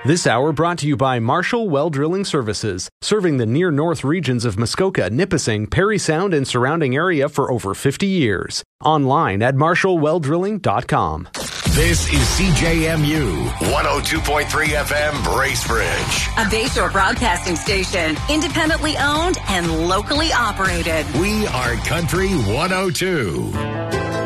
This hour brought to you by Marshall Well Drilling Services, serving the near north regions of Muskoka, Nipissing, Parry Sound, and surrounding area for over 50 years. Online at marshallwelldrilling.com. This is CJMU 102.3 FM Bracebridge, a Bayshore broadcasting station, independently owned and locally operated. We are Country 102.